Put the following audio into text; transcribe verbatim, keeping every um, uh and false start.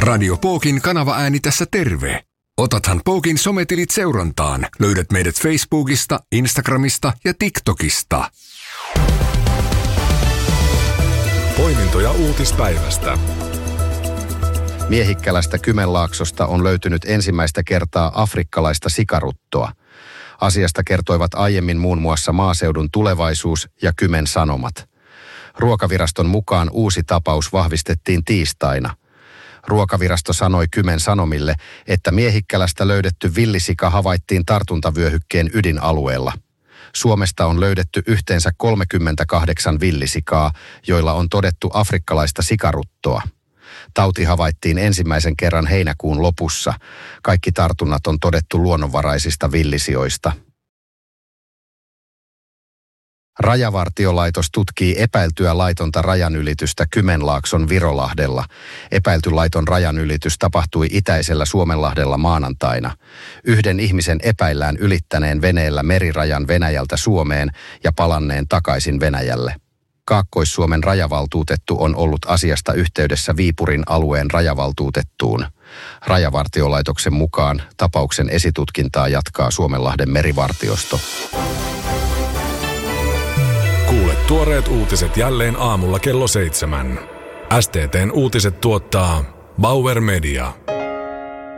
Radio Pookin kanavaääni tässä terve. Otathan Pookin sometilit seurantaan. Löydät meidät Facebookista, Instagramista ja TikTokista. Poimintoja uutispäivästä. Miehikkälästä Kymenlaaksosta on löytynyt ensimmäistä kertaa afrikkalaista sikaruttoa. Asiasta kertoivat aiemmin muun muassa Maaseudun Tulevaisuus ja Kymen Sanomat. Ruokaviraston mukaan uusi tapaus vahvistettiin tiistaina. Ruokavirasto sanoi Kymen Sanomille, että Miehikkälästä löydetty villisika havaittiin tartuntavyöhykkeen ydinalueella. Suomesta on löydetty yhteensä kolmekymmentäkahdeksan villisikaa, joilla on todettu afrikkalaista sikaruttoa. Tauti havaittiin ensimmäisen kerran heinäkuun lopussa. Kaikki tartunnat on todettu luonnonvaraisista villisioista. Rajavartiolaitos tutkii epäiltyä laitonta rajanylitystä Kymenlaakson Virolahdella. Epäilty laiton rajanylitys tapahtui itäisellä Suomenlahdella maanantaina. Yhden ihmisen epäillään ylittäneen veneellä merirajan Venäjältä Suomeen ja palanneen takaisin Venäjälle. Kaakkois-Suomen rajavaltuutettu on ollut asiasta yhteydessä Viipurin alueen rajavaltuutettuun. Rajavartiolaitoksen mukaan tapauksen esitutkintaa jatkaa Suomenlahden merivartiosto. Kuule tuoreet uutiset jälleen aamulla kello seitsemän. S T T:n uutiset tuottaa Bauer Media.